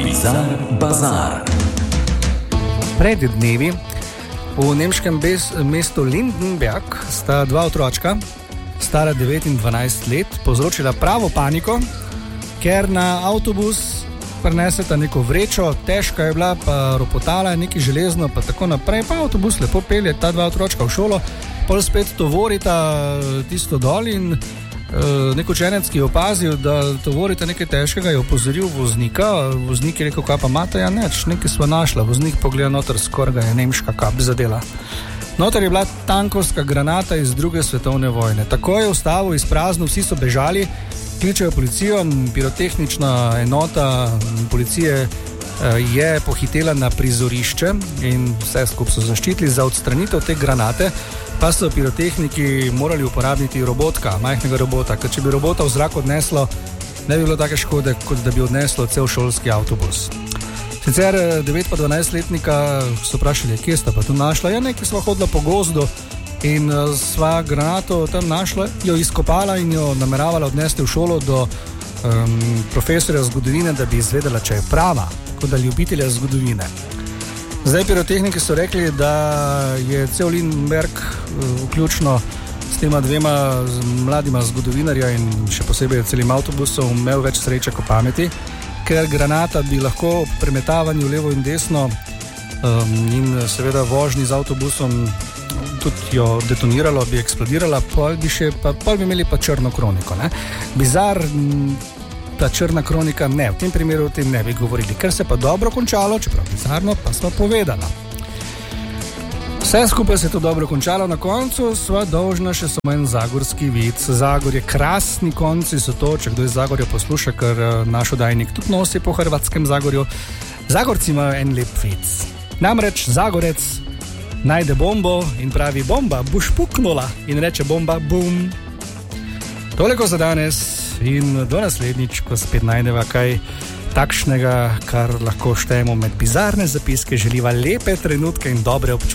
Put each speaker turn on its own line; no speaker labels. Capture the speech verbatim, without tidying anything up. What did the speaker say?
Bizar Bazar.
Pred dnevi v nemškem bez, mestu Lindenberg sta dva otročka, stara devet in dvanajst let, povzročila pravo paniko, ker na avtobus prineseta neko vrečo, težka je bila, pa ropotala je nekaj železno, pa tako naprej, pa avtobus lepo pelje ta dva otročka v šolo, pol spet tovorita tisto dol in uh, nek učenec, ki je opazil, da tovorita nekaj težkega, je opozoril voznika, voznik je rekel, kaj pa imate, ja neč, nekaj sva našla, voznik pogleda noter, skoraj ga je nemška kap zadela. Noter je bila tankovska granata iz druge svetovne vojne. Tako je ustavil izpraznil, vsi so bežali, kličejo policijo, pirotehnična enota policije je pohitela na prizorišče in vse skupaj so zaščitili. Za odstranitev te granate pa so pirotehniki morali uporabiti robotka, majhnega robota, ker če bi robota v zrak odneslo, ne bi bilo take škode, kot da bi odneslo cel šolski avtobus. Sicer devet pa dvanajst letnika so vprašali, kje sta pa tu našla, ja nekaj sva hodila po gozdu in sva granato tam našla, jo izkopala in jo nameravala odnesti v šolo do um, profesorja zgodovine, da bi izvedela, če je prava, kot da ljubitelja zgodovine. Zdaj pirotehniki so rekli, da je cel Lindenberg, vključno s tema dvema mladima zgodovinarja in še posebej celim avtobusom, imel več sreče kot pameti, ker granata bi lahko ob premetavanju levo in desno um, in seveda vožnji z avtobusom tudi jo detoniralo, bi eksplodirala, pol bi, še, pa, pol bi imeli pa črno kroniko. Ne? Bizar, ta črna kronika ne, v tem primeru o tem ne bi govorili, ker se pa dobro končalo, čeprav bizarno, pa sva povedala. Vse skupaj se je to dobro končalo, na koncu sva dolžna še samo en zagorski vic. Zagorje, krasni konci so to, če kdo iz Zagorja posluša, ker naš oddajnik tudi nosi po hrvatskem Zagorju. Zagorci imajo en lep vic. Namreč Zagorec najde bombo in pravi, bomba, boš puknula, in reče bomba, bum. Toliko za danes in do naslednjič, ko spet najdeva kaj takšnega, kar lahko štejemo med bizarne zapiske, želiva lepe trenutke in dobre občutke.